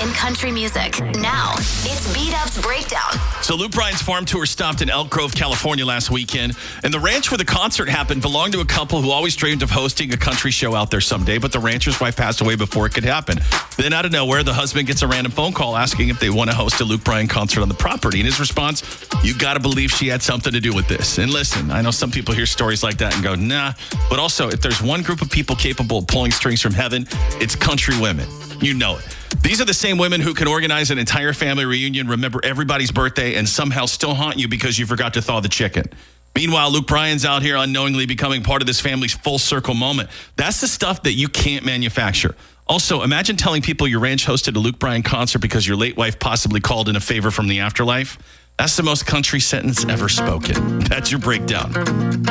in country music. Now, it's Beat-Up's Breakdown. So Luke Bryan's farm tour stopped in Elk Grove, California last weekend. And the ranch where the concert happened belonged to a couple who always dreamed of hosting a country show out there someday, but the rancher's wife passed away before it could happen. Then out of nowhere, the husband gets a random phone call asking if they want to host a Luke Bryan concert on the property. And his response, you got to believe she had something to do with this. And listen, I know some people hear stories like that and go, nah. But also, if there's one group of people capable of pulling strings from heaven, it's country women. You know it. These are the same women who can organize an entire family reunion, remember everybody's birthday, and somehow still haunt you because you forgot to thaw the chicken. Meanwhile, Luke Bryan's out here unknowingly becoming part of this family's full circle moment. That's the stuff that you can't manufacture. Also, imagine telling people your ranch hosted a Luke Bryan concert because your late wife possibly called in a favor from the afterlife. That's the most country sentence ever spoken. That's your breakdown.